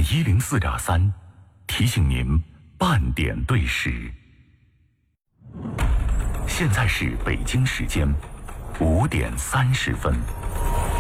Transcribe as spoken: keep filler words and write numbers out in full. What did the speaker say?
一零四点三，提醒您半点对时。现在是北京时间五点三十分。